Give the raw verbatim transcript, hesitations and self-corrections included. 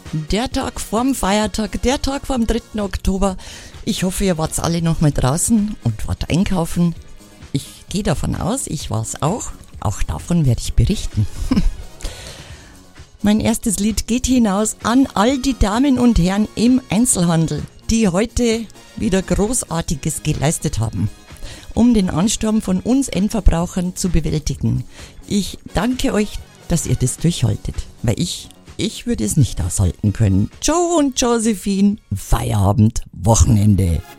Der Tag vorm Feiertag, der Tag vorm dritten Oktober. Ich hoffe, ihr wart alle noch mal draußen und wart einkaufen. Ich gehe davon aus, ich war's auch. Auch davon werde ich berichten. Mein erstes Lied geht hinaus an all die Damen und Herren im Einzelhandel, die heute wieder Großartiges geleistet haben, um den Ansturm von uns Endverbrauchern zu bewältigen. Ich danke euch, dass ihr das durchhaltet, weil ich, ich würde es nicht aushalten können. Joe und Josephine, Feierabend, Wochenende.